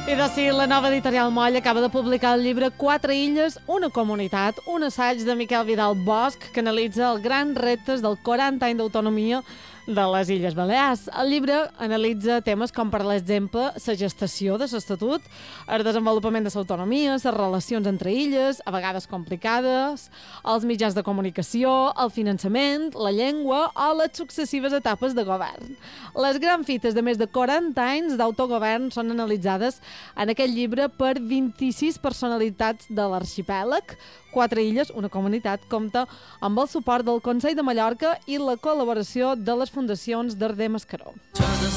I de sí, la nova editorial Moll acaba de publicar el llibre Quatre illes, una comunitat, un assaig de Miquel Vidal Bosch que analitza els grans reptes del 40 anys d'autonomia de les Illes Balears. El llibre analitza temes com, per exemple, la gestació de l'Estatut, el desenvolupament de l'autonomia, les relacions entre illes, a vegades complicades, els mitjans de comunicació, el finançament, la llengua o les successives etapes de govern. Les grans fites de més de 40 anys d'autogovern són analitzades en aquest llibre per 26 personalitats de l'arxipèlag. Quatre illes, una comunitat, compta amb el suport del Consell de Mallorca i la col·laboració de les fundacions Darder Mascaró.